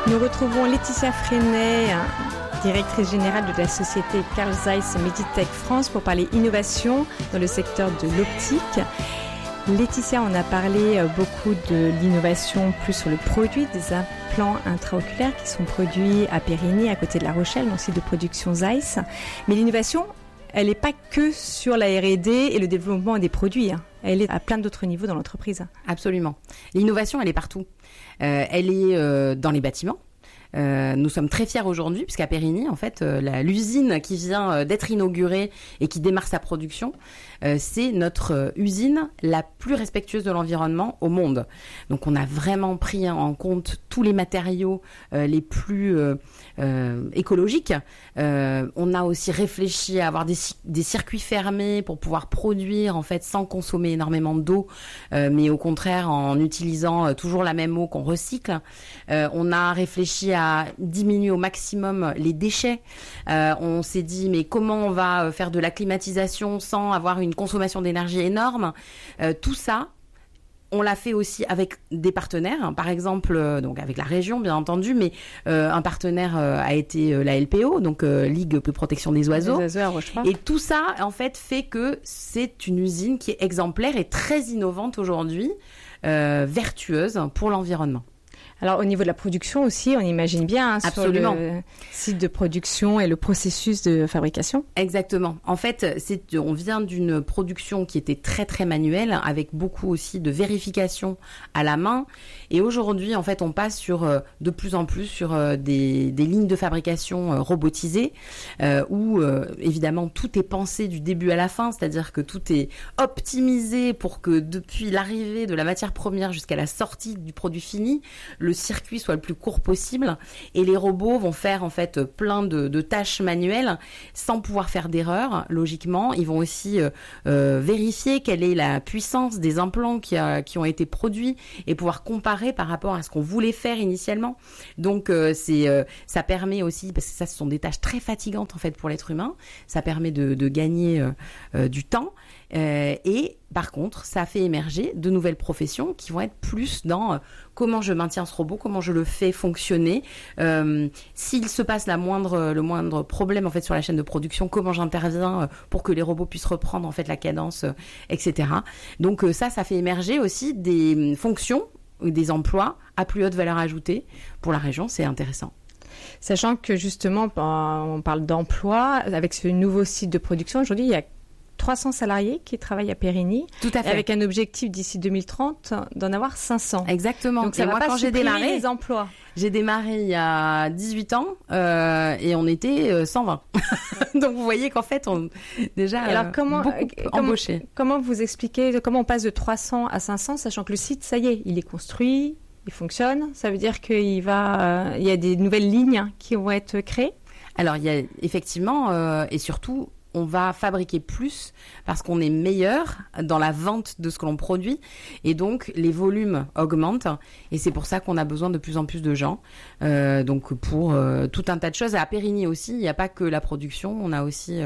Nous retrouvons Laetitia Freinet, directrice générale de la société Carl Zeiss Meditech France, pour parler innovation dans le secteur de l'optique. Laetitia, on a parlé beaucoup de l'innovation plus sur le produit des implants intraoculaires qui sont produits à Périgny, à côté de La Rochelle, dans site de production Zeiss. Mais l'innovation, elle n'est pas que sur la R&D et le développement des produits. Elle est à plein d'autres niveaux dans l'entreprise. Absolument. L'innovation, elle est partout. Elle est dans les bâtiments. Nous sommes très fiers aujourd'hui puisqu'à Périgny, en fait, l'usine qui vient d'être inaugurée et qui démarre sa production, c'est notre usine la plus respectueuse de l'environnement au monde. Donc on a vraiment pris en compte tous les matériaux les plus écologiques. On a aussi réfléchi à avoir des circuits fermés pour pouvoir produire en fait sans consommer énormément d'eau, mais au contraire en utilisant toujours la même eau qu'on recycle. On a réfléchi à diminuer au maximum les déchets. On s'est dit mais comment on va faire de la climatisation sans avoir une consommation d'énergie énorme. Tout ça, on l'a fait aussi avec des partenaires, par exemple donc avec la région bien entendu, mais un partenaire a été la LPO, donc Ligue de protection des oiseaux. Et tout ça en fait fait que c'est une usine qui est exemplaire et très innovante aujourd'hui, vertueuse pour l'environnement. Alors, au niveau de la production aussi, on imagine bien sur le site de production et le processus de fabrication. Exactement. En fait, on vient d'une production qui était très, très manuelle, avec beaucoup aussi de vérification à la main. Et aujourd'hui, en fait, on passe de plus en plus sur des lignes de fabrication robotisées, où, évidemment, tout est pensé du début à la fin, c'est-à-dire que tout est optimisé pour que depuis l'arrivée de la matière première jusqu'à la sortie du produit fini, le circuit soit le plus court possible, et les robots vont faire en fait plein de tâches manuelles sans pouvoir faire d'erreurs. Logiquement, ils vont aussi vérifier quelle est la puissance des implants qui ont été produits et pouvoir comparer par rapport à ce qu'on voulait faire initialement. Donc ça permet aussi, parce que ça ce sont des tâches très fatigantes en fait pour l'être humain, ça permet de gagner du temps. Et par contre, ça fait émerger de nouvelles professions qui vont être plus dans comment je maintiens ce robot, comment je le fais fonctionner. S'il se passe le moindre problème en fait sur la chaîne de production, comment j'interviens pour que les robots puissent reprendre en fait la cadence, etc. Donc ça fait émerger aussi des fonctions ou des emplois à plus haute valeur ajoutée pour la région. C'est intéressant. Sachant que justement, on parle d'emploi avec ce nouveau site de production. Aujourd'hui, il y a 300 salariés qui travaillent à Périgny. Tout à fait. Avec un objectif d'ici 2030 d'en avoir 500. Exactement. Donc ça va pas supprimer les emplois. J'ai démarré il y a 18 ans et on était 120. Donc vous voyez qu'en fait on déjà embauché. Comment vous expliquez comment on passe de 300 à 500 sachant que le site ça y est, il est construit, il fonctionne. Ça veut dire qu'il y a des nouvelles lignes qui vont être créées. Alors il y a effectivement et surtout on va fabriquer plus parce qu'on est meilleur dans la vente de ce que l'on produit et donc les volumes augmentent et c'est pour ça qu'on a besoin de plus en plus de gens. Donc pour tout un tas de choses. À Périgny aussi, il n'y a pas que la production, on a aussi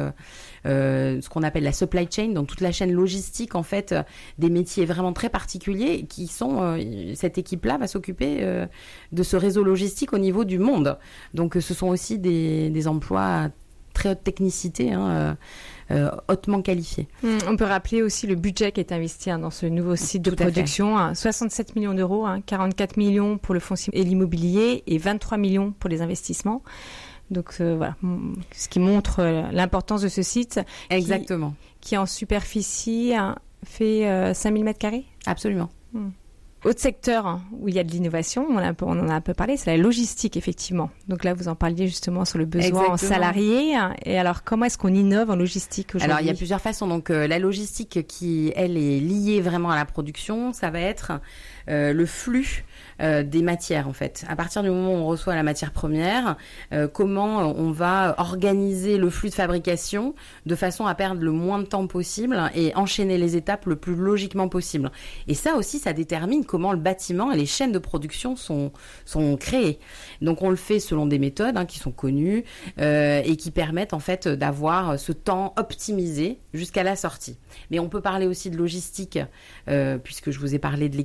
ce qu'on appelle la supply chain, donc toute la chaîne logistique en fait, des métiers vraiment très particuliers qui sont, cette équipe-là va s'occuper de ce réseau logistique au niveau du monde. Donc ce sont aussi des emplois très haute technicité, hautement qualifiée. On peut rappeler aussi le budget qui est investi dans ce nouveau site de production, 67 millions d'euros, 44 millions pour le foncier et l'immobilier et 23 millions pour les investissements. Donc voilà, ce qui montre l'importance de ce site. Exactement. Qui en superficie fait 5000 mètres carrés. Absolument. Autre secteur où il y a de l'innovation, on en a un peu parlé, c'est la logistique, effectivement. Donc là, vous en parliez justement sur le besoin en salariés. Et alors, comment est-ce qu'on innove en logistique aujourd'hui ? Alors, il y a plusieurs façons. Donc, la logistique qui, elle, est liée vraiment à la production, ça va être le flux des matières, en fait. À partir du moment où on reçoit la matière première, comment on va organiser le flux de fabrication de façon à perdre le moins de temps possible et enchaîner les étapes le plus logiquement possible. Et ça aussi, ça détermine comment le bâtiment et les chaînes de production sont créées. Donc on le fait selon des méthodes qui sont connues et qui permettent en fait d'avoir ce temps optimisé jusqu'à la sortie. Mais on peut parler aussi de logistique puisque je vous ai parlé de l'équipe là qui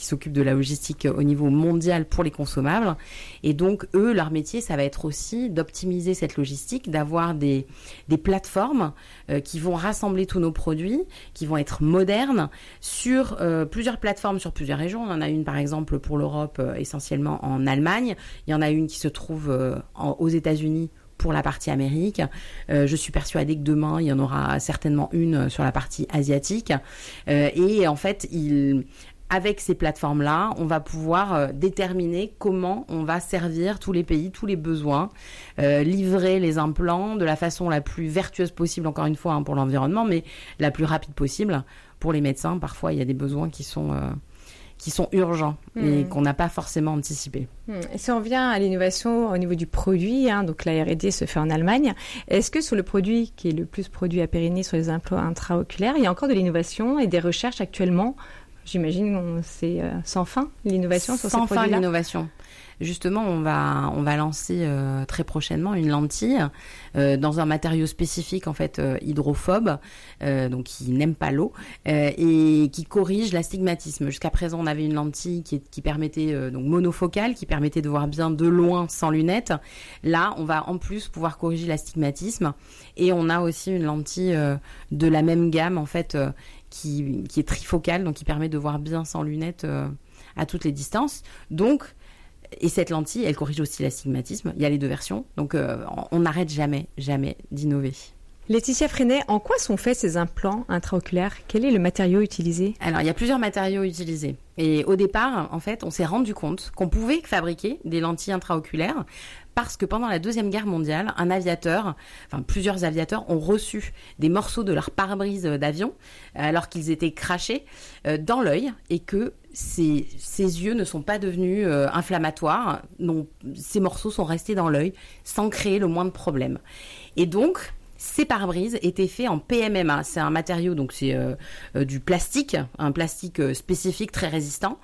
s'occupent de la logistique au niveau mondial pour les consommables. Et donc, eux, leur métier, ça va être aussi d'optimiser cette logistique, d'avoir des plateformes qui vont rassembler tous nos produits, qui vont être modernes sur plusieurs plateformes, sur plusieurs régions. On en a une, par exemple, pour l'Europe, essentiellement en Allemagne. Il y en a une qui se trouve aux États-Unis pour la partie Amérique. Je suis persuadée que demain, il y en aura certainement une sur la partie asiatique. Et en fait, avec ces plateformes-là, on va pouvoir déterminer comment on va servir tous les pays, tous les besoins, livrer les implants de la façon la plus vertueuse possible, encore une fois, pour l'environnement, mais la plus rapide possible pour les médecins. Parfois, il y a des besoins qui sont urgents et qu'on n'a pas forcément anticipés. Et si on revient à l'innovation au niveau du produit, donc la R&D se fait en Allemagne, est-ce que sur le produit qui est le plus produit à Périgny, sur les implants intra-oculaires, il y a encore de l'innovation et des recherches actuellement? J'imagine que c'est sans fin, l'innovation sur ces produits-là. Sans fin, l'innovation. Justement, on va lancer très prochainement une lentille dans un matériau spécifique, en fait, hydrophobe, donc qui n'aime pas l'eau, et qui corrige l'astigmatisme. Jusqu'à présent, on avait une lentille qui permettait, donc monofocale, qui permettait de voir bien de loin sans lunettes. Là, on va en plus pouvoir corriger l'astigmatisme. Et on a aussi une lentille de la même gamme, en fait, qui est trifocale, donc qui permet de voir bien sans lunettes à toutes les distances. Donc, et cette lentille, elle corrige aussi l'astigmatisme. Il y a les deux versions. Donc, on n'arrête jamais d'innover. Laetitia Freinet, en quoi sont faits ces implants intraoculaires? Quel est le matériau utilisé? Alors, il y a plusieurs matériaux utilisés. Et au départ, en fait, on s'est rendu compte qu'on pouvait fabriquer des lentilles intraoculaires parce que pendant la Deuxième Guerre mondiale, plusieurs aviateurs ont reçu des morceaux de leur pare-brise d'avion alors qu'ils étaient crachés dans l'œil et que ces yeux ne sont pas devenus inflammatoires. Non, ces morceaux sont restés dans l'œil sans créer le moindre problème. Et donc, ces pare-brises étaient faits en PMMA. C'est un matériau, donc c'est du plastique, un plastique spécifique très résistant.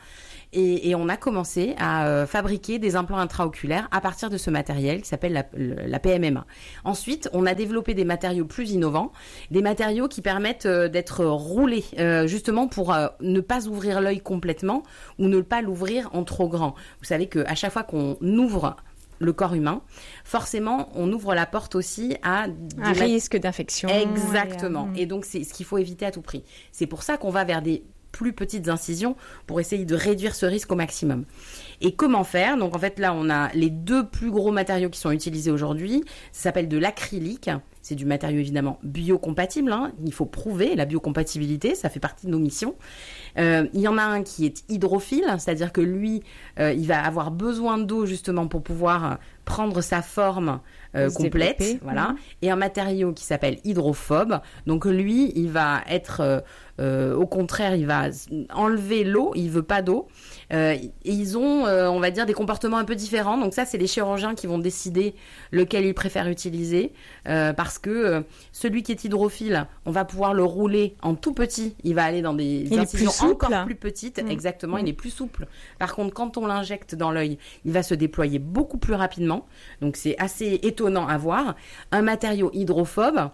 Et on a commencé à fabriquer des implants intraoculaires à partir de ce matériel qui s'appelle la PMMA. Ensuite, on a développé des matériaux plus innovants, des matériaux qui permettent d'être roulés, justement pour ne pas ouvrir l'œil complètement ou ne pas l'ouvrir en trop grand. Vous savez qu'à chaque fois qu'on ouvre le corps humain, forcément, on ouvre la porte aussi à un risque d'infection. Exactement. Et donc, c'est ce qu'il faut éviter à tout prix. C'est pour ça qu'on va vers des plus petites incisions pour essayer de réduire ce risque au maximum. Et comment faire? Donc en fait là on a les deux plus gros matériaux qui sont utilisés aujourd'hui. Ça s'appelle de l'acrylique. C'est du matériau évidemment biocompatible. Il faut prouver la biocompatibilité, ça fait partie de nos missions. Il y en a un qui est hydrophile, c'est-à-dire que lui, il va avoir besoin d'eau justement pour pouvoir prendre sa forme complète. Voilà. Et un matériau qui s'appelle hydrophobe. Donc lui, il va être, au contraire, il va enlever l'eau, il veut pas d'eau. Et ils ont, on va dire, des comportements un peu différents. Donc ça, c'est les chirurgiens qui vont décider lequel ils préfèrent utiliser. Parce que celui qui est hydrophile, on va pouvoir le rouler en tout petit. Il va aller dans des incisions encore plus petites. Exactement, il est plus souple. Par contre, quand on l'injecte dans l'œil, il va se déployer beaucoup plus rapidement. Donc c'est assez étonnant à voir. Un matériau hydrophobe,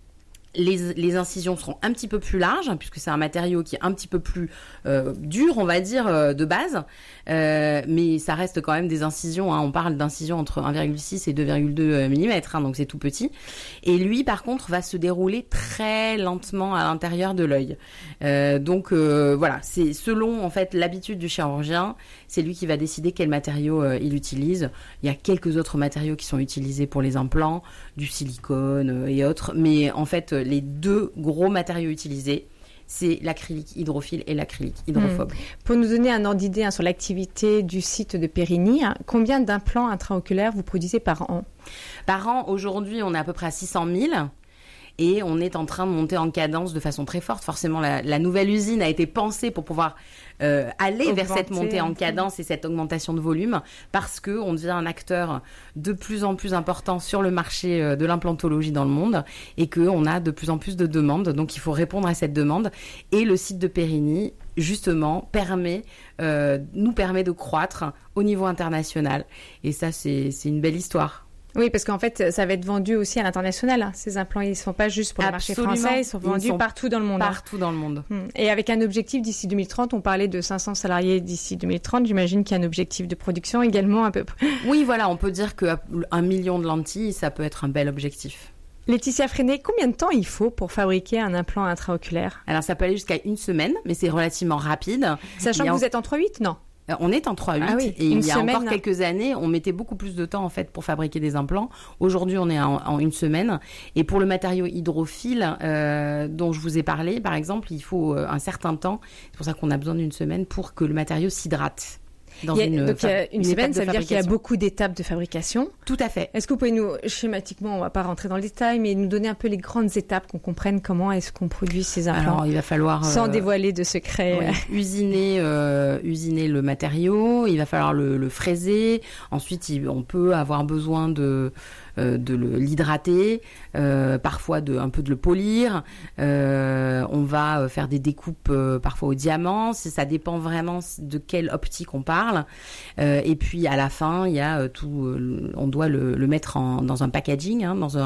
les incisions seront un petit peu plus larges, puisque c'est un matériau qui est un petit peu plus dur, on va dire, de base. Mais ça reste quand même des incisions. On parle d'incisions entre 1,6 et 2,2 mm, donc c'est tout petit. Et lui, par contre, va se dérouler très lentement à l'intérieur de l'œil. Donc voilà, c'est selon en fait l'habitude du chirurgien, c'est lui qui va décider quel matériau il utilise. Il y a quelques autres matériaux qui sont utilisés pour les implants, du silicone et autres. Mais en fait, les deux gros matériaux utilisés, c'est l'acrylique hydrophile et l'acrylique hydrophobe. Pour nous donner un ordre d'idée sur l'activité du site de Périgny, combien d'implants intraoculaires vous produisez par an? Par an, aujourd'hui, on est à peu près à 600 000. Et on est en train de monter en cadence de façon très forte. Forcément, la nouvelle usine a été pensée pour pouvoir aller vers cette montée en cadence et cette augmentation de volume, parce qu'on devient un acteur de plus en plus important sur le marché de l'implantologie dans le monde et qu'on a de plus en plus de demandes. Donc, il faut répondre à cette demande. Et le site de Périgny, justement, nous permet de croître au niveau international. Et ça, c'est une belle histoire. Oui, parce qu'en fait, ça va être vendu aussi à l'international. Hein. Ces implants, ils ne sont pas juste pour le marché français, ils sont vendus partout dans le monde. Partout dans le monde. Et avec un objectif d'ici 2030, on parlait de 500 salariés d'ici 2030. J'imagine qu'il y a un objectif de production également à peu près. Oui, voilà, on peut dire qu'1 million de lentilles, ça peut être un bel objectif. Laetitia Freinet, combien de temps il faut pour fabriquer un implant intraoculaire ? Alors, ça peut aller jusqu'à 1 semaine, mais c'est relativement rapide. Sachant que vous êtes en 3-8, non ? On est en 3-8 oui, et il y a encore quelques années, on mettait beaucoup plus de temps en fait pour fabriquer des implants. Aujourd'hui, on est en 1 semaine. Et pour le matériau hydrophile dont je vous ai parlé, par exemple, il faut un certain temps. C'est pour ça qu'on a besoin d'1 semaine pour que le matériau s'hydrate. Donc il y a une semaine, ça veut dire qu'il y a beaucoup d'étapes de fabrication. Tout à fait. Est-ce que vous pouvez nous, schématiquement, on ne va pas rentrer dans le détail, mais nous donner un peu les grandes étapes, qu'on comprenne comment est-ce qu'on produit ces implants ? Alors, il va falloir... sans dévoiler de secrets. Usiner le matériau, il va falloir le fraiser. Ensuite, on peut avoir besoin de l'hydrater, parfois un peu de le polir. On va faire des découpes parfois au diamant, ça dépend vraiment de quelle optique on parle. Et puis à la fin, il y a on doit le mettre dans un packaging,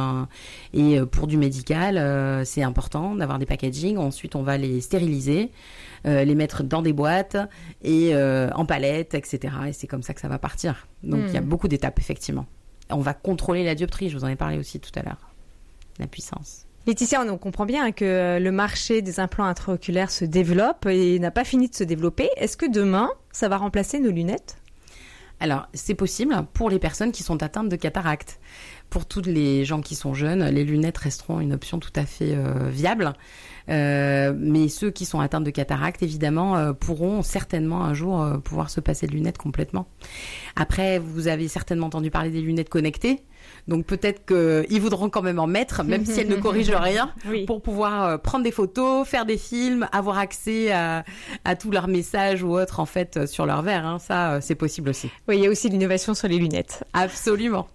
et pour du médical, c'est important d'avoir des packaging. Ensuite, on va les stériliser, les mettre dans des boîtes et en palettes, etc. Et c'est comme ça que ça va partir. Donc il y a beaucoup d'étapes, effectivement. On va contrôler la dioptrie, je vous en ai parlé aussi tout à l'heure, la puissance. Laetitia, on comprend bien que le marché des implants intraoculaires se développe et n'a pas fini de se développer. Est-ce que demain, ça va remplacer nos lunettes ? Alors, c'est possible pour les personnes qui sont atteintes de cataracte. Pour tous les gens qui sont jeunes, les lunettes resteront une option tout à fait viable. Mais ceux qui sont atteints de cataracte, évidemment, pourront certainement un jour pouvoir se passer de lunettes complètement. Après, vous avez certainement entendu parler des lunettes connectées. Donc peut-être qu'ils voudront quand même en mettre, même si elles ne corrigent rien, pour pouvoir prendre des photos, faire des films, avoir accès à tous leurs messages ou autres en fait sur leur verre. Hein. Ça, c'est possible aussi. Oui, il y a aussi l'innovation sur les lunettes. Absolument.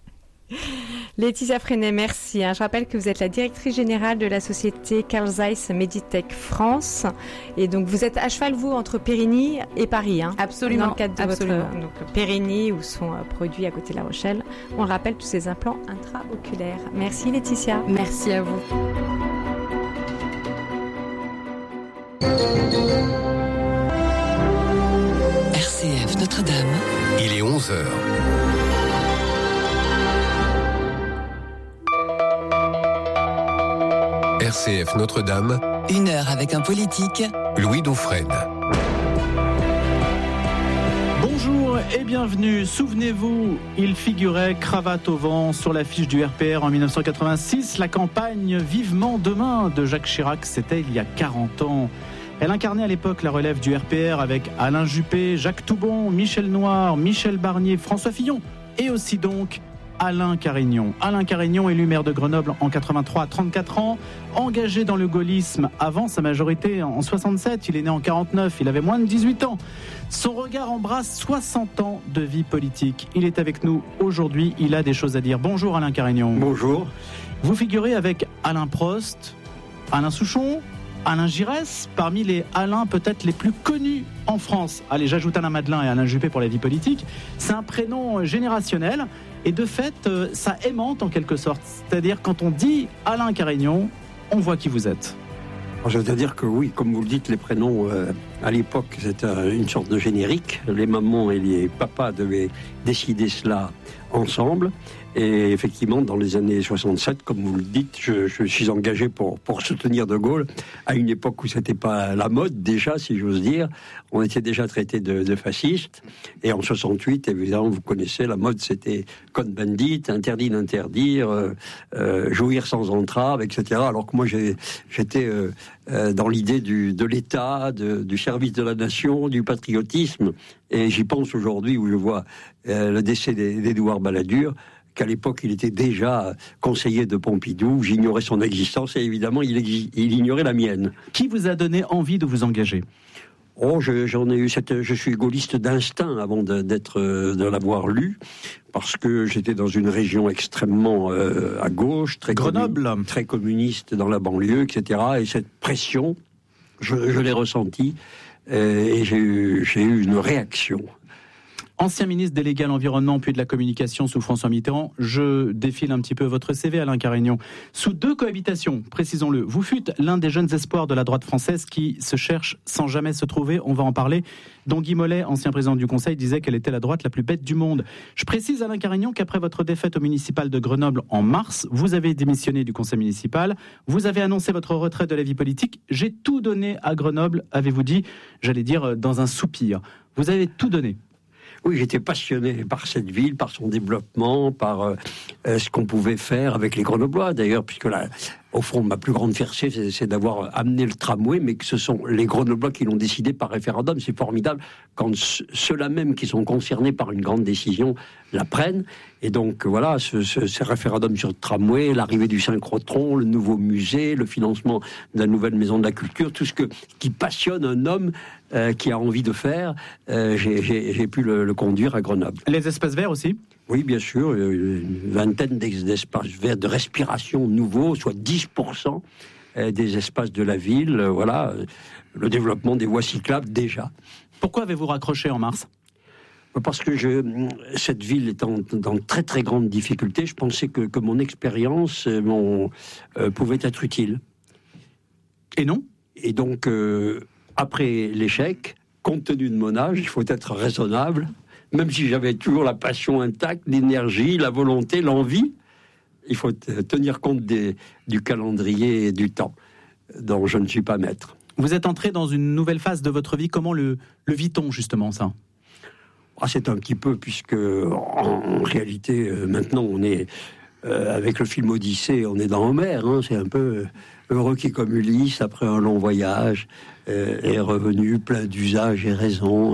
Laetitia Freinet, merci. Je rappelle que vous êtes la directrice générale de la société Carl Zeiss Meditech France. Et donc, vous êtes à cheval, vous, entre Périgny et Paris. Hein, absolument. Dans le cadre de votre Périgny, où sont produits à côté de La Rochelle. On le rappelle, tous ces implants intraoculaires. Merci, Laetitia. Merci à vous. RCF Notre-Dame. Il est 11h. RCF Notre-Dame. 1 heure avec un politique. Louis Dauphren. Bonjour et bienvenue. Souvenez-vous, il figurait cravate au vent sur l'affiche du RPR en 1986. La campagne Vivement demain de Jacques Chirac, c'était il y a 40 ans. Elle incarnait à l'époque la relève du RPR avec Alain Juppé, Jacques Toubon, Michel Noir, Michel Barnier, François Fillon et aussi donc Alain Carignon. Alain Carignon, élu maire de Grenoble en 83 à 34 ans, engagé dans le gaullisme avant sa majorité en 67, il est né en 49, il avait moins de 18 ans. Son regard embrasse 60 ans de vie politique. Il est avec nous aujourd'hui, il a des choses à dire. Bonjour Alain Carignon. Bonjour. Vous figurez avec Alain Prost, Alain Souchon, Alain Giresse, parmi les Alain peut-être les plus connus en France. Allez, j'ajoute Alain Madelin et Alain Juppé pour la vie politique. C'est un prénom générationnel et de fait, ça aimante en quelque sorte. C'est-à-dire quand on dit Alain Carignon, on voit qui vous êtes. Alors, je veux dire que oui, comme vous le dites, les prénoms, à l'époque, c'était une sorte de générique. Les mamans et les papas devaient décider cela ensemble. Et effectivement, dans les années 67, comme vous le dites, je suis engagé pour soutenir De Gaulle, à une époque où c'était pas la mode, déjà, si j'ose dire. On était déjà traité de fascistes. Et en 68, évidemment, vous connaissez, la mode, c'était Cohn-Bendit, interdit d'interdire, jouir sans entrave, etc. Alors que moi, j'étais dans l'idée de l'État, du service de la nation, du patriotisme. Et j'y pense aujourd'hui où je vois le décès d'Édouard Balladur, qu'à l'époque, il était déjà conseiller de Pompidou. J'ignorais son existence et évidemment, il ignorait la mienne. Qui vous a donné envie de vous engager ? Oh, j'en ai eu je suis gaulliste d'instinct avant de l'avoir lu, parce que j'étais dans une région extrêmement à gauche, Grenoble, très communiste dans la banlieue, etc. Et cette pression, je l'ai ressentie et j'ai eu une réaction. Ancien ministre délégué à l'environnement puis de la communication sous François Mitterrand, je défile un petit peu votre CV, Alain Carignon. Sous 2 cohabitations, précisons-le, vous fûtes l'un des jeunes espoirs de la droite française qui se cherche sans jamais se trouver, on va en parler, dont Guy Mollet, ancien président du Conseil, disait qu'elle était la droite la plus bête du monde. Je précise, Alain Carignon, qu'après votre défaite au municipal de Grenoble en mars, vous avez démissionné du conseil municipal, vous avez annoncé votre retrait de la vie politique. J'ai tout donné à Grenoble, avez-vous dit, j'allais dire dans un soupir. Vous avez tout donné. Oui, j'étais passionné par cette ville, par son développement, par ce qu'on pouvait faire avec les Grenoblois, d'ailleurs, puisque là, au fond, ma plus grande fierté, c'est d'avoir amené le tramway, mais que ce sont les Grenoblois qui l'ont décidé par référendum. C'est formidable quand ceux-là même qui sont concernés par une grande décision la prennent. Et donc, voilà, ce référendum sur le tramway, l'arrivée du synchrotron, le nouveau musée, le financement de la nouvelle maison de la culture, tout ce qui passionne un homme qui a envie de faire, j'ai pu le conduire à Grenoble. Les espaces verts aussi ? Oui, bien sûr, une vingtaine d'espaces verts de respiration nouveaux, soit 10% des espaces de la ville. Voilà, le développement des voies cyclables déjà. Pourquoi avez-vous raccroché en mars ? Parce que cette ville est dans très très grande difficulté. Je pensais que mon expérience pouvait être utile. Et non ? Et donc, après l'échec, compte tenu de mon âge, il faut être raisonnable. Même si j'avais toujours la passion intacte, l'énergie, la volonté, l'envie, il faut tenir compte du calendrier et du temps dont je ne suis pas maître. Vous êtes entré dans une nouvelle phase de votre vie. Comment le vit-on justement, ça ? C'est un petit peu, puisque en réalité, maintenant, on est, avec le film Odyssée, on est dans Homère. C'est un peu heureux qui, comme Ulysse, après un long voyage, est revenu plein d'usages et raisons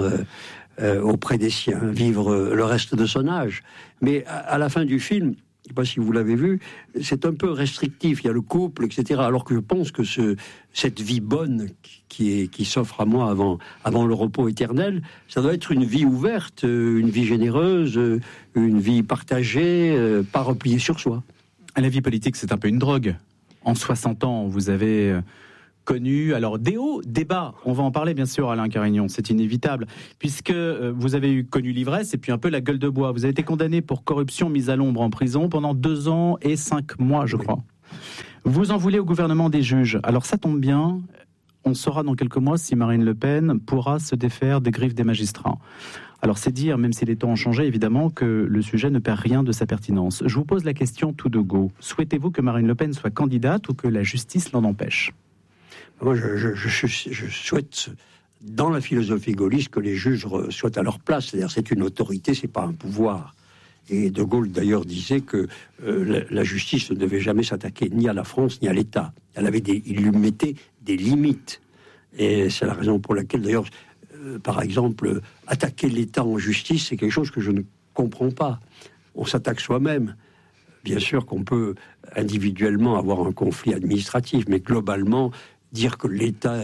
auprès des siens, vivre le reste de son âge. Mais à la fin du film, je ne sais pas si vous l'avez vu, c'est un peu restrictif. Il y a le couple, etc. Alors que je pense que cette vie bonne qui s'offre à moi avant le repos éternel, ça doit être une vie ouverte, une vie généreuse, une vie partagée, pas repliée sur soi. La vie politique, c'est un peu une drogue. En 60 ans, vous avez connu, alors des hauts, des bas, on va en parler bien sûr, Alain Carignon, c'est inévitable, puisque vous avez connu l'ivresse et puis un peu la gueule de bois. Vous avez été condamné pour corruption mise à l'ombre en prison pendant 2 ans et 5 mois, je crois. Vous en voulez au gouvernement des juges. Alors ça tombe bien, on saura dans quelques mois si Marine Le Pen pourra se défaire des griffes des magistrats. Alors c'est dire, même si les temps ont changé, évidemment, que le sujet ne perd rien de sa pertinence. Je vous pose la question tout de go. Souhaitez-vous que Marine Le Pen soit candidate ou que la justice l'en empêche ? Moi, je souhaite, dans la philosophie gaulliste, que les juges soient à leur place. C'est-à-dire, c'est une autorité, c'est pas un pouvoir. Et De Gaulle, d'ailleurs, disait que la justice ne devait jamais s'attaquer ni à la France, ni à l'État. Il lui mettait des limites. Et c'est la raison pour laquelle, d'ailleurs, par exemple, attaquer l'État en justice, c'est quelque chose que je ne comprends pas. On s'attaque soi-même. Bien sûr qu'on peut individuellement avoir un conflit administratif, mais globalement, dire que l'État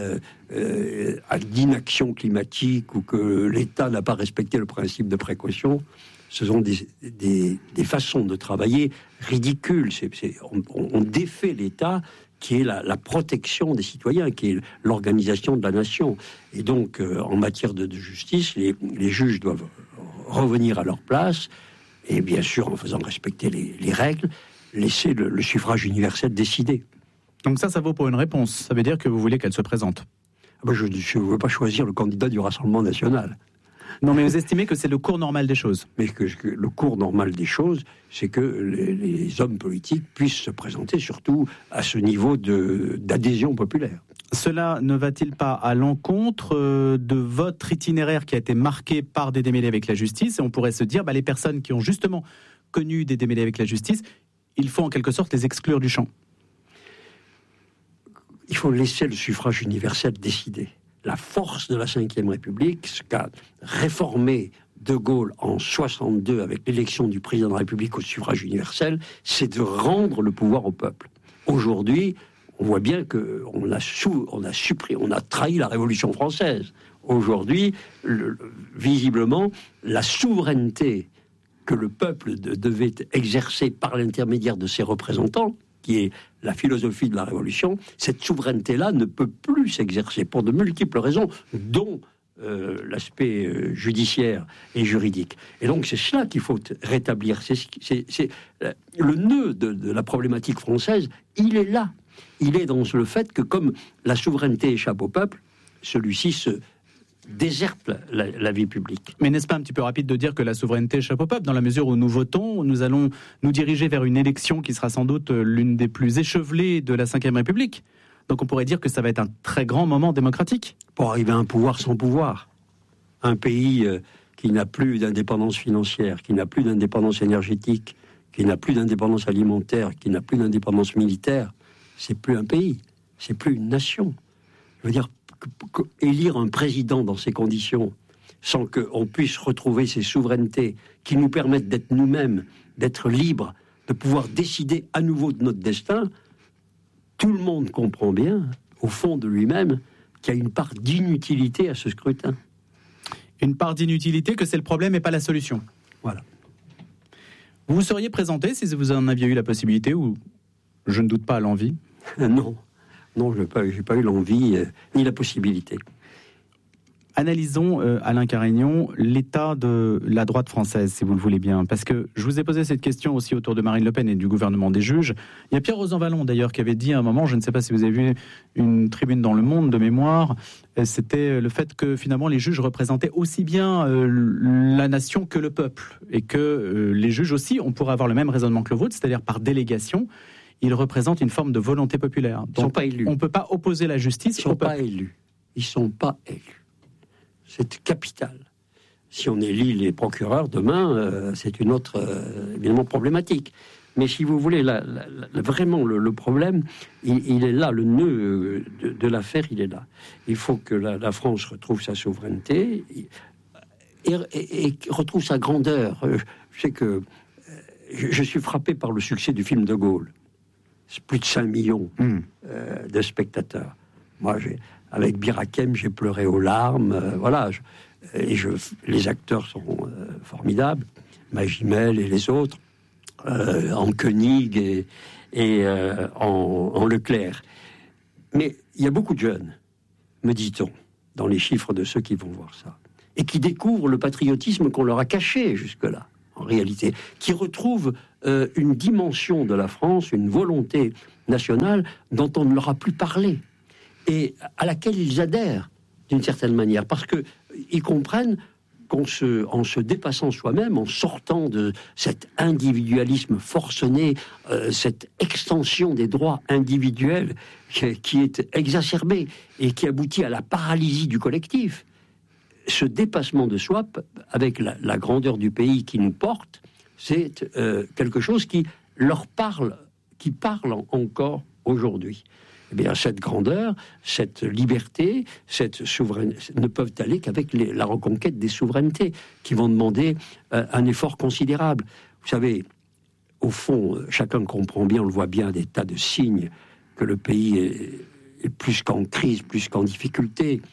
a d'inaction climatique ou que l'État n'a pas respecté le principe de précaution, ce sont des façons de travailler ridicules. On défait l'État qui est la protection des citoyens, qui est l'organisation de la nation. Et donc, en matière de justice, les juges doivent revenir à leur place, et bien sûr, en faisant respecter les règles, laisser le suffrage universel décider. Donc ça vaut pour une réponse. Ça veut dire que vous voulez qu'elle se présente. Je ne veux pas choisir le candidat du Rassemblement national. Non, mais vous estimez que c'est le cours normal des choses. Mais que le cours normal des choses, c'est que les hommes politiques puissent se présenter, surtout à ce niveau d'adhésion populaire. Cela ne va-t-il pas à l'encontre de votre itinéraire qui a été marqué par des démêlés avec la justice ? Et on pourrait se dire, les personnes qui ont justement connu des démêlés avec la justice, il faut en quelque sorte les exclure du champ. Il faut laisser le suffrage universel décider. La force de la Ve République, ce qu'a réformé De Gaulle en 62 avec l'élection du président de la République au suffrage universel, c'est de rendre le pouvoir au peuple. Aujourd'hui, on voit bien qu'on a trahi la Révolution française. Aujourd'hui, visiblement, la souveraineté que le peuple devait exercer par l'intermédiaire de ses représentants, qui est la philosophie de la Révolution, cette souveraineté-là ne peut plus s'exercer pour de multiples raisons, dont l'aspect judiciaire et juridique. Et donc c'est cela qu'il faut rétablir. C'est le nœud de la problématique française, il est là. Il est dans le fait que comme la souveraineté échappe au peuple, celui-ci se déserte la vie publique. Mais n'est-ce pas un petit peu rapide de dire que la souveraineté échappe au peuple, dans la mesure où nous votons, nous allons nous diriger vers une élection qui sera sans doute l'une des plus échevelées de la Ve République. Donc on pourrait dire que ça va être un très grand moment démocratique. Pour arriver à un pouvoir sans pouvoir. Un pays qui n'a plus d'indépendance financière, qui n'a plus d'indépendance énergétique, qui n'a plus d'indépendance alimentaire, qui n'a plus d'indépendance militaire, c'est plus un pays, c'est plus une nation. Je veux dire, élire un président dans ces conditions, sans qu'on puisse retrouver ces souverainetés qui nous permettent d'être nous-mêmes, d'être libres, de pouvoir décider à nouveau de notre destin, tout le monde comprend bien, au fond de lui-même, qu'il y a une part d'inutilité à ce scrutin. Une part d'inutilité, que c'est le problème et pas la solution. Voilà. Vous vous seriez présenté si vous en aviez eu la possibilité, ou je ne doute pas à l'envie? Non, je n'ai pas eu l'envie ni la possibilité. Analysons, Alain Carignon, l'état de la droite française, si vous le voulez bien. Parce que je vous ai posé cette question aussi autour de Marine Le Pen et du gouvernement des juges. Il y a Pierre Rosanvallon, d'ailleurs, qui avait dit à un moment, je ne sais pas si vous avez vu une tribune dans Le Monde de mémoire, c'était le fait que finalement les juges représentaient aussi bien la nation que le peuple. Et que les juges aussi, on pourrait avoir le même raisonnement que le vôtre, c'est-à-dire par délégation, ils représentent une forme de volonté populaire. Ils ne sont pas élus. On ne peut pas opposer la justice au peuple. Ils ne sont pas élus. C'est capital. Si on élit les procureurs demain, c'est une autre, évidemment, problématique. Mais si vous voulez, vraiment, le problème, il est là, le nœud de l'affaire, il est là. Il faut que la France retrouve sa souveraineté et retrouve sa grandeur. Je sais que je suis frappé par le succès du film De Gaulle. C'est plus de 5 millions de spectateurs. Moi, avec Bir Hakeim, j'ai pleuré aux larmes. Les acteurs sont formidables. Magimel et les autres, en Koenig et en Leclerc. Mais il y a beaucoup de jeunes, me dit-on, dans les chiffres de ceux qui vont voir ça, et qui découvrent le patriotisme qu'on leur a caché jusque-là, en réalité, qui retrouvent une dimension de la France, une volonté nationale dont on ne leur a plus parlé, et à laquelle ils adhèrent d'une certaine manière, parce qu'ils comprennent qu'en se dépassant soi-même, en sortant de cet individualisme forcené, cette extension des droits individuels qui est exacerbée et qui aboutit à la paralysie du collectif, ce dépassement de soi, avec la grandeur du pays qui nous porte, c'est quelque chose qui leur parle, qui parle encore aujourd'hui. Eh bien, cette grandeur, cette liberté, cette souveraineté ne peuvent aller qu'avec la reconquête des souverainetés, qui vont demander un effort considérable. Vous savez, au fond, chacun comprend bien, on le voit bien, des tas de signes que le pays est plus qu'en crise, plus qu'en difficulté.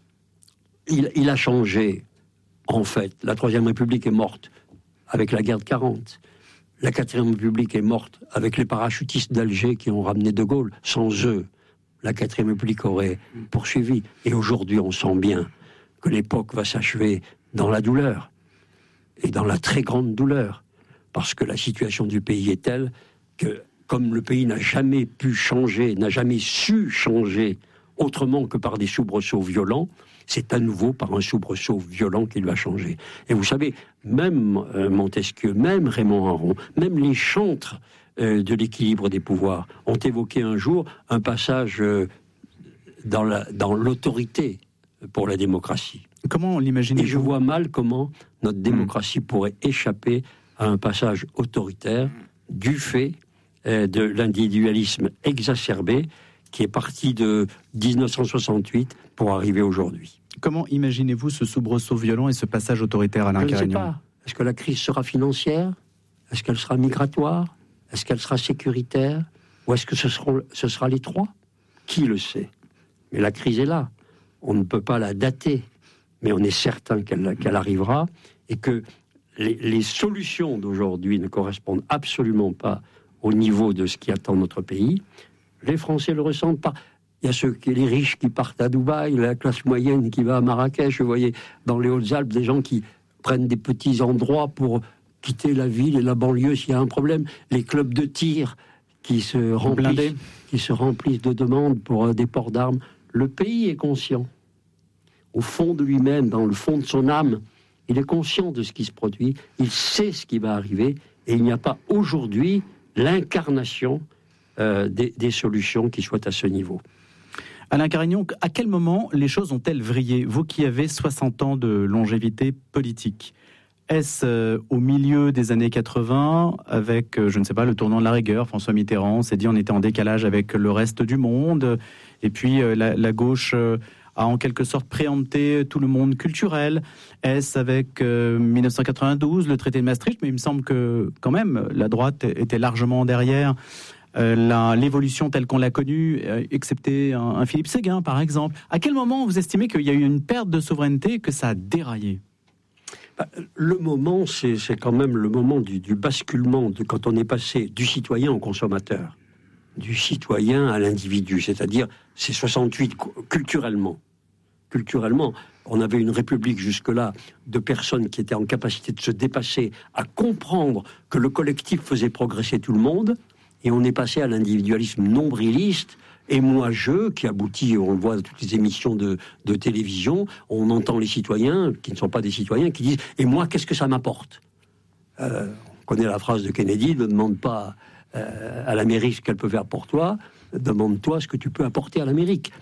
Il a changé, en fait. La Troisième République est morte avec la guerre de 40. La Quatrième République est morte avec les parachutistes d'Alger qui ont ramené De Gaulle. Sans eux, la Quatrième République aurait poursuivi. Et aujourd'hui, on sent bien que l'époque va s'achever dans la douleur. Et dans la très grande douleur. Parce que la situation du pays est telle que, comme le pays n'a jamais pu changer, n'a jamais su changer autrement que par des soubresauts violents, c'est à nouveau par un soubresaut violent qu'il va changer. Et vous savez, même Montesquieu, même Raymond Aron, même les chantres de l'équilibre des pouvoirs ont évoqué un jour un passage dans l'autorité pour la démorcratie. Comment l'imaginez-vous ? Et je vois mal comment notre démocratie pourrait échapper à un passage autoritaire du fait de l'individualisme exacerbé qui est parti de 1968 pour arriver aujourd'hui. Comment imaginez-vous ce soubresaut violent et ce passage autoritaire, Alain Carignon ? Je ne sais pas. Est-ce que la crise sera financière ? Est-ce qu'elle sera migratoire ? Est-ce qu'elle sera sécuritaire ? Ou est-ce que ce sera les trois ? Qui le sait ? Mais la crise est là. On ne peut pas la dater. Mais on est certain qu'elle arrivera et que les solutions d'aujourd'hui ne correspondent absolument pas au niveau de ce qui attend notre pays. Les Français le ressentent pas. Il y a les riches qui partent à Dubaï, la classe moyenne qui va à Marrakech. Vous voyez, dans les Hautes-Alpes, des gens qui prennent des petits endroits pour quitter la ville et la banlieue s'il y a un problème. Les clubs de tir qui se remplissent de demandes pour des ports d'armes. Le pays est conscient. Au fond de lui-même, dans le fond de son âme, il est conscient de ce qui se produit. Il sait ce qui va arriver. Et il n'y a pas aujourd'hui l'incarnation des solutions qui soient à ce niveau. Alain Carignon, à quel moment les choses ont-elles vrillé? Vous qui avez 60 ans de longévité politique, est-ce au milieu des années 80, avec, je ne sais pas, le tournant de la rigueur, François Mitterrand s'est dit on était en décalage avec le reste du monde, et puis la gauche a en quelque sorte préempté tout le monde culturel. Est-ce avec 1992, le traité de Maastricht, mais il me semble que quand même la droite était largement derrière l'évolution telle qu'on l'a connue, excepté un Philippe Séguin, par exemple. À quel moment vous estimez qu'il y a eu une perte de souveraineté, que ça a déraillé? Le moment, c'est quand même le moment du basculement, quand on est passé du citoyen au consommateur, du citoyen à l'individu, c'est-à-dire c'est 68 culturellement. Culturellement, on avait une république jusque-là de personnes qui étaient en capacité de se dépasser, à comprendre que le collectif faisait progresser tout le monde. Et on est passé à l'individualisme nombriliste et moi-je, qui aboutit, on le voit dans toutes les émissions de télévision, on entend les citoyens, qui ne sont pas des citoyens, qui disent « Et moi, qu'est-ce que ça m'apporte ?» On connaît la phrase de Kennedy, ne demande pas à l'Amérique ce qu'elle peut faire pour toi, demande-toi ce que tu peux apporter à l'Amérique.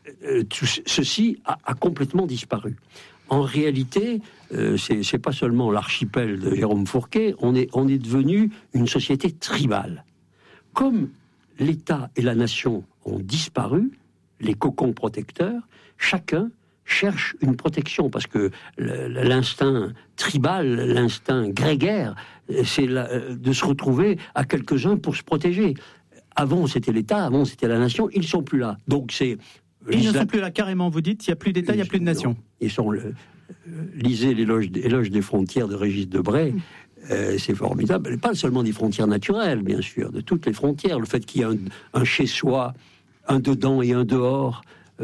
Ceci a complètement disparu. En réalité, c'est pas seulement l'archipel de Jérôme Fourquet, on est devenu une société tribale. Comme l'État et la nation ont disparu, les cocons protecteurs, chacun cherche une protection, parce que l'instinct tribal, l'instinct grégaire, c'est de se retrouver à quelques-uns pour se protéger. Avant, c'était l'État, avant, c'était la nation, ils ne sont plus là. Donc c'est... Ils ne sont plus là, carrément, vous dites, il n'y a plus d'État, il n'y a plus de nation. Non, ils sont... lisez l'éloge des frontières de Régis Debray, c'est formidable, mais pas seulement des frontières naturelles, bien sûr, de toutes les frontières. Le fait qu'il y ait un chez-soi, un dedans et un dehors,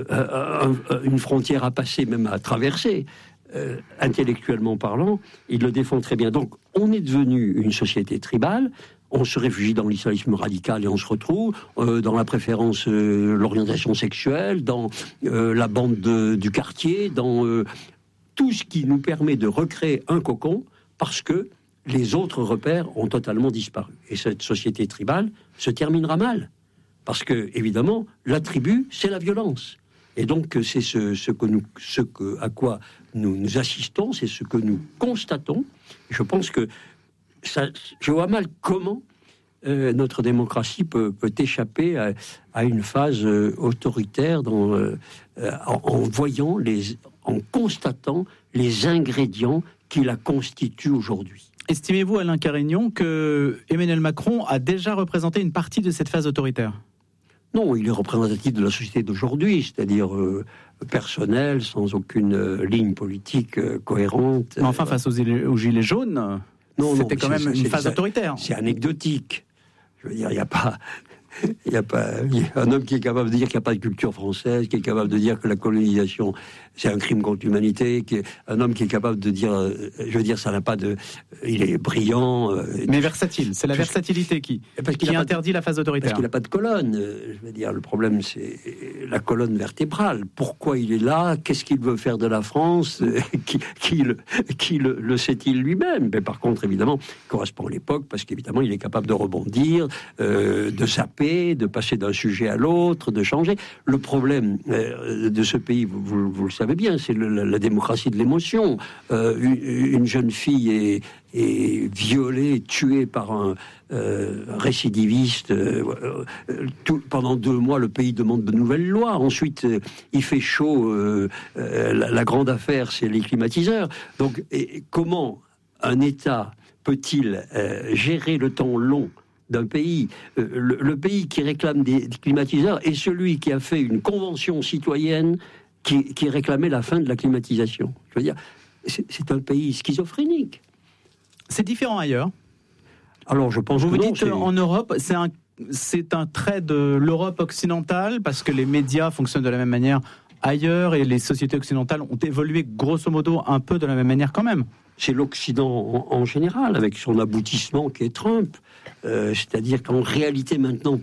une frontière à passer, même à traverser, intellectuellement parlant, il le défend très bien. Donc, on est devenu une société tribale, on se réfugie dans l'islamisme radical et on se retrouve dans la préférence, l'orientation sexuelle, dans la bande du quartier, dans tout ce qui nous permet de recréer un cocon, parce que les autres repères ont totalement disparu. Et cette société tribale se terminera mal. Parce que, évidemment, la tribu, c'est la violence. Et donc, c'est à quoi nous assistons, c'est ce que nous constatons. Je pense que je vois mal comment notre démocratie peut échapper à une phase autoritaire en constatant les ingrédients qui la constituent aujourd'hui. Estimez-vous, Alain Carignon, que Emmanuel Macron a déjà représenté une partie de cette phase autoritaire? Non, il est représentatif de la société d'aujourd'hui, c'est-à-dire personnel, sans aucune ligne politique cohérente. Mais enfin, face aux Gilets jaunes, c'était quand même une phase autoritaire. C'est anecdotique. Je veux dire, il n'y a pas un homme qui est capable de dire qu'il n'y a pas de culture française, qui est capable de dire que la colonisation, c'est un crime contre l'humanité, un homme qui est capable de dire, je veux dire, ça n'a pas de... Il est brillant... mais versatile, c'est la versatilité qui interdit la phase autoritaire. Parce qu'il n'a pas de colonne. Je veux dire, le problème, c'est la colonne vertébrale. Pourquoi il est là? Qu'est-ce qu'il veut faire de la France? Qui le sait-il lui-même? Mais par contre, évidemment, il correspond à l'époque, parce qu'évidemment, il est capable de rebondir, de saper, de passer d'un sujet à l'autre, de changer. Le problème de ce pays, vous le savez bien, c'est la démocratie de l'émotion. Une jeune fille est violée, tuée par un récidiviste. Pendant 2 mois, le pays demande de nouvelles lois. Ensuite, il fait chaud. La grande affaire, c'est les climatiseurs. Donc, comment un État peut-il gérer le temps long d'un pays? Le pays qui réclame des climatiseurs est celui qui a fait une convention citoyenne qui réclamait la fin de la climatisation. Je veux dire, c'est un pays schizophrénique. C'est différent ailleurs. Alors, je pense que vous dites en Europe, c'est c'est un trait de l'Europe occidentale, parce que les médias fonctionnent de la même manière ailleurs et les sociétés occidentales ont évolué grosso modo un peu de la même manière quand même. C'est l'Occident en général, avec son aboutissement qui est Trump. C'est-à-dire qu'en réalité maintenant,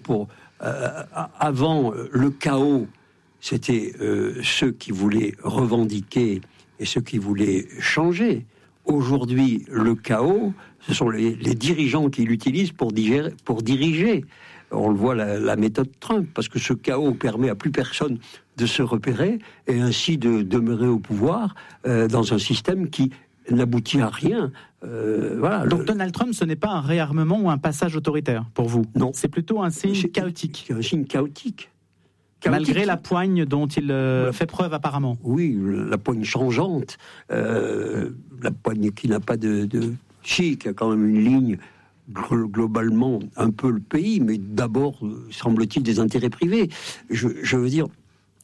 avant le chaos, c'était ceux qui voulaient revendiquer et ceux qui voulaient changer. Aujourd'hui, le chaos, ce sont les dirigeants qui l'utilisent pour diriger. On le voit, la méthode Trump, parce que ce chaos permet à plus personne de se repérer et ainsi de demeurer au pouvoir dans un système qui n'aboutit à rien. Voilà. Donc Donald Trump, ce n'est pas un réarmement ou un passage autoritaire pour vous? Non. C'est plutôt un signe chaotique. C'est un signe chaotique. Malgré la poigne dont il fait preuve apparemment. Oui, la poigne changeante, la poigne qui n'a pas de chic, qui a quand même une ligne globalement un peu le pays, mais d'abord, semble-t-il, des intérêts privés. Je veux dire,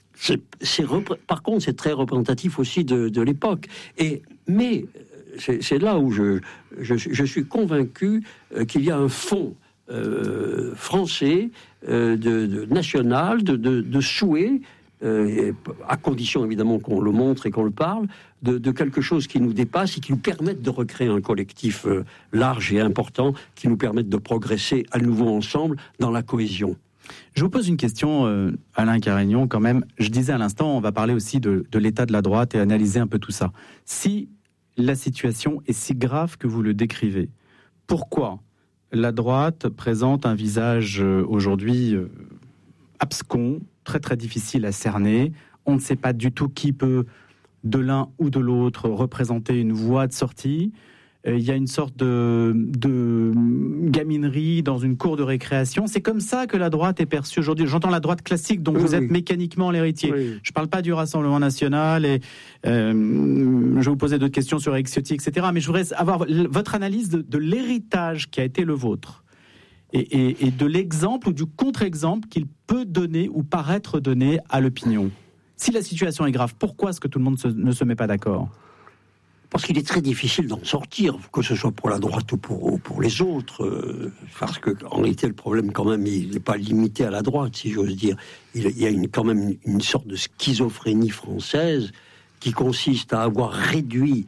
par contre, c'est très représentatif aussi de l'époque. Mais c'est là où je suis convaincu qu'il y a un fond français, national, de souhait, à condition évidemment qu'on le montre et qu'on le parle, de quelque chose qui nous dépasse et qui nous permette de recréer un collectif large et important, qui nous permette de progresser à nouveau ensemble dans la cohésion. Je vous pose une question, Alain Carignon, quand même. Je disais à l'instant, on va parler aussi de l'état de la droite et analyser un peu tout ça. Si la situation est si grave que vous le décrivez, pourquoi la droite présente un visage aujourd'hui abscon, très très difficile à cerner? On ne sait pas du tout qui peut, de l'un ou de l'autre, représenter une voie de sortie. Il y a une sorte de gaminerie dans une cour de récréation. C'est comme ça que la droite est perçue aujourd'hui. J'entends la droite classique dont vous êtes mécaniquement l'héritier. Oui. Je ne parle pas du Rassemblement national et je vais vous poser d'autres questions sur Eric Ciotti, etc. Mais je voudrais avoir votre analyse de l'héritage qui a été le vôtre et de l'exemple ou du contre-exemple qu'il peut donner ou paraître donner à l'opinion. Si la situation est grave, pourquoi est-ce que tout le monde ne se met pas d'accord ? Parce qu'il est très difficile d'en sortir, que ce soit pour la droite ou pour les autres. Parce qu'en réalité, le problème, quand même, il n'est pas limité à la droite, si j'ose dire. Il y a quand même une sorte de schizophrénie française qui consiste à avoir réduit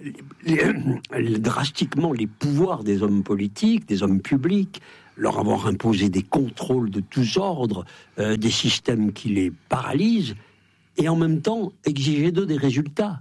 drastiquement les pouvoirs des hommes politiques, des hommes publics, leur avoir imposé des contrôles de tous ordres, des systèmes qui les paralysent, et en même temps exiger d'eux des résultats.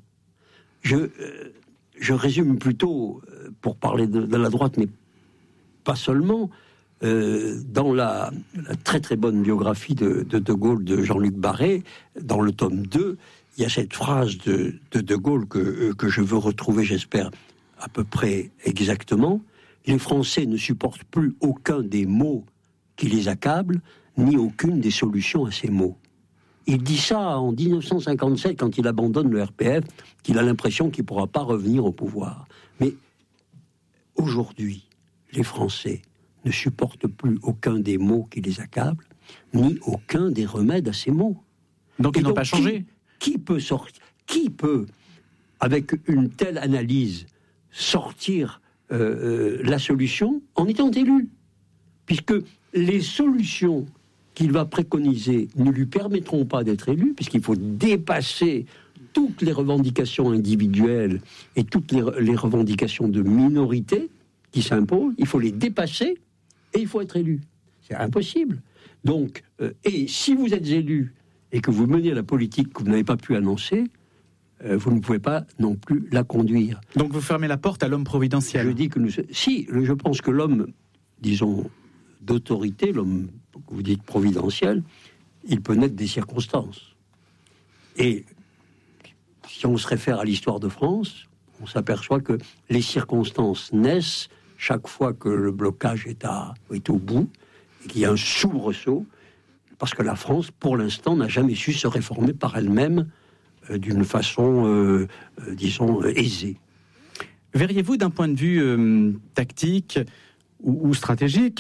Je résume plutôt, pour parler de la droite, mais pas seulement, dans la très très bonne biographie de Gaulle de Jean-Luc Barré, dans le tome 2, il y a cette phrase de Gaulle que je veux retrouver, j'espère, à peu près exactement. Les Français ne supportent plus aucun des maux qui les accablent, ni aucune des solutions à ces maux. Il dit ça en 1957, quand il abandonne le RPF, qu'il a l'impression qu'il ne pourra pas revenir au pouvoir. Mais aujourd'hui, les Français ne supportent plus aucun des maux qui les accablent, ni aucun des remèdes à ces maux. Donc ils n'ont pas changé. Qui peut, avec une telle analyse, sortir la solution en étant élu ? Puisque les solutions qu'il va préconiser ne lui permettront pas d'être élu, puisqu'il faut dépasser toutes les revendications individuelles et toutes les revendications de minorité qui s'imposent. Il faut les dépasser et il faut être élu. C'est impossible. Donc, et si vous êtes élu et que vous menez la politique que vous n'avez pas pu annoncer, vous ne pouvez pas non plus la conduire. Donc vous fermez la porte à l'homme providentiel. Je dis que je pense que l'homme, disons, d'autorité, l'homme que vous dites providentiel, il peut naître des circonstances. Et si on se réfère à l'histoire de France, on s'aperçoit que les circonstances naissent chaque fois que le blocage est au bout, et qu'il y a un soubresaut, parce que la France, pour l'instant, n'a jamais su se réformer par elle-même d'une façon, disons, aisée. Verriez-vous, d'un point de vue tactique ou stratégique,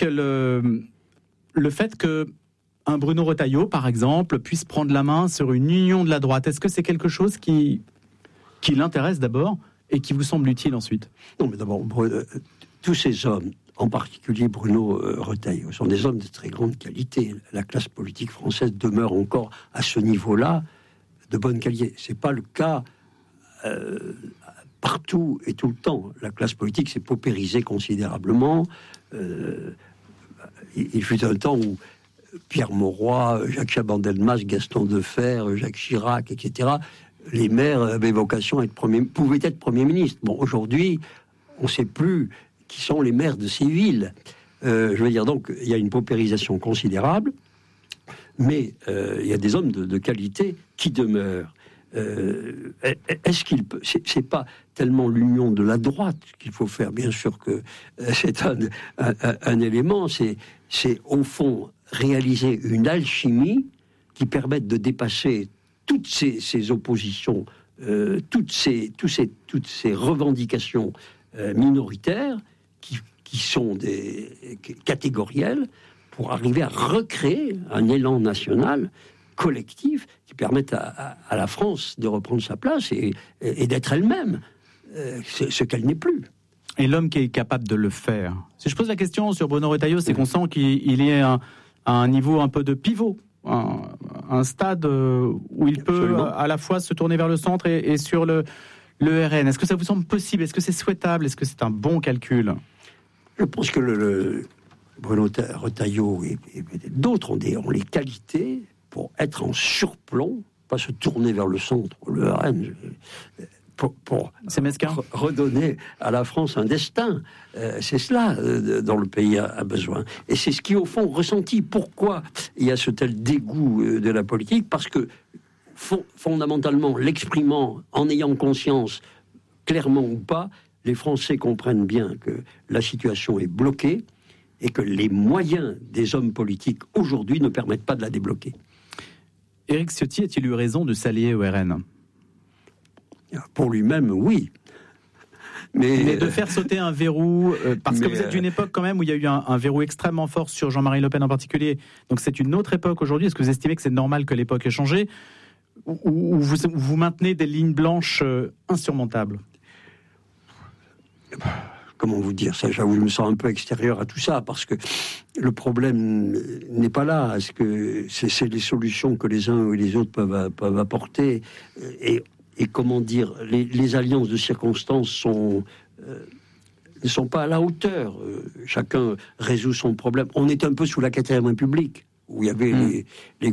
le fait qu'un Bruno Retailleau, par exemple, puisse prendre la main sur une union de la droite, est-ce que c'est quelque chose qui l'intéresse d'abord et qui vous semble utile ensuite ? Non, mais d'abord, tous ces hommes, en particulier Bruno Retailleau, sont des hommes de très grande qualité. La classe politique française demeure encore à ce niveau-là de bonne qualité. C'est pas le cas partout et tout le temps. La classe politique s'est paupérisée considérablement. Il fut un temps où Pierre Mauroy, Jacques Chaban-Delmas, Gaston Defferre, Jacques Chirac, etc., les maires avaient vocation à pouvaient être Premier ministre. Bon, aujourd'hui, on ne sait plus qui sont les maires de ces villes. Je veux dire, donc, il y a une paupérisation considérable, mais il y a des hommes de qualité qui demeurent. Est-ce qu'il peut... C'est pas tellement l'union de la droite qu'il faut faire, bien sûr que c'est un élément, c'est au fond réaliser une alchimie qui permette de dépasser toutes ces oppositions, toutes ces revendications minoritaires qui sont catégorielles, pour arriver à recréer un élan national collectif qui permette à la France de reprendre sa place et d'être elle-même ce qu'elle n'est plus. Et l'homme qui est capable de le faire. Si je pose la question sur Bruno Retailleau, c'est qu'on sent qu'il est à un niveau un peu de pivot, un stade où il peut à la fois se tourner vers le centre et sur le RN. Est-ce que ça vous semble possible? Est-ce que c'est souhaitable? Est-ce que c'est un bon calcul? Je pense que le Bruno Retailleau et d'autres ont les qualités pour être en surplomb, pas se tourner vers le centre, le RN, pour redonner à la France un destin. C'est cela dont le pays a besoin. Et c'est ce qui, au fond, ressentit. Pourquoi il y a ce tel dégoût de la politique? Parce que, fondamentalement, l'exprimant, en ayant conscience, clairement ou pas, les Français comprennent bien que la situation est bloquée et que les moyens des hommes politiques aujourd'hui ne permettent pas de la débloquer. Éric Ciotti a-t-il eu raison de s'allier au RN? Pour lui-même, oui. Mais de faire sauter un verrou, parce que vous êtes d'une époque quand même où il y a eu un verrou extrêmement fort sur Jean-Marie Le Pen en particulier. Donc c'est une autre époque aujourd'hui. Est-ce que vous estimez que c'est normal que l'époque ait changé, ou vous maintenez des lignes blanches insurmontables? Comment vous dire ça? J'avoue, je me sens un peu extérieur à tout ça, parce que le problème n'est pas là. Est-ce que c'est les solutions que les uns ou les autres peuvent apporter, et comment dire, les alliances de circonstances ne sont pas à la hauteur. Chacun résout son problème. On est un peu sous la 4e République, où il y avait les